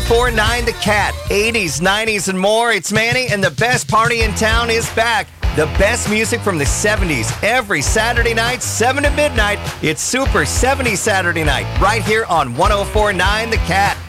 1049 The Cat. 80s, 90s, and more. It's Manny, and the best party in town is back. The best music from the 70s every Saturday night, 7 to midnight. It's Super 70 Saturday Night, right here on 1049 The Cat.